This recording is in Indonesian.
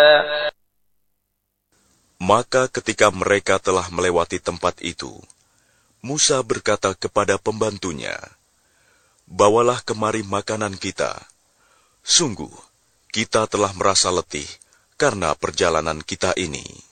Maka ketika mereka telah melewati tempat itu, Musa berkata kepada pembantunya, "Bawalah kemari makanan kita. Sungguh, kita telah merasa letih karena perjalanan kita ini."